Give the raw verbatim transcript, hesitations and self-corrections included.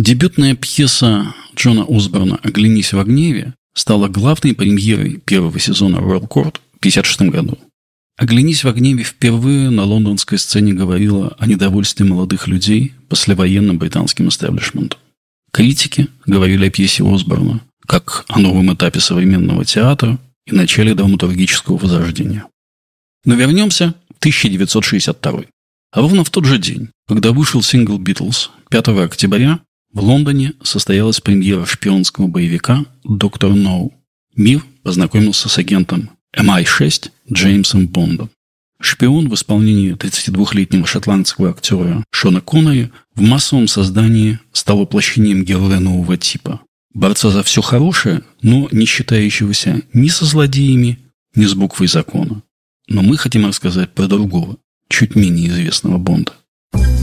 Дебютная пьеса Джона Осборна «Оглянись во гневе» стала главной премьерой первого сезона Royal Court в тысяча девятьсот пятьдесят шестом году. «Оглянись во гневе» впервые на лондонской сцене говорила о недовольстве молодых людей послевоенным британским истеблишментом. Критики говорили о пьесе Осборна как о новом этапе современного театра и начале драматургического возрождения. Но вернемся в тысяча девятьсот шестьдесят второй. А ровно в тот же день, когда вышел сингл «Битлз», пятого октября, в Лондоне состоялась премьера шпионского боевика «Доктор Ноу». Мир познакомился с агентом эм ай шесть Джеймсом Бондом. Шпион в исполнении тридцатидвухлетнего шотландского актера Шона Коннери в массовом создании стал воплощением героя нового типа. Борца за все хорошее, но не считающегося ни со злодеями, ни с буквой закона. Но мы хотим рассказать про другого, чуть менее известного Бонда.